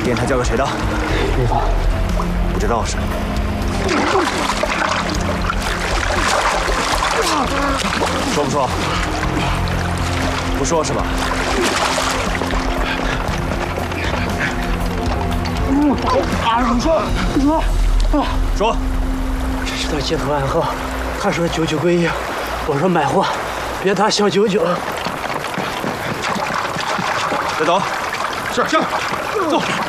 电台交给谁的？ 李总， 不知道是？说不说？不说是吧？ 你说。 说。 知道接头暗号，他说99归1，我说买货，别打小99。 别走。 是，走。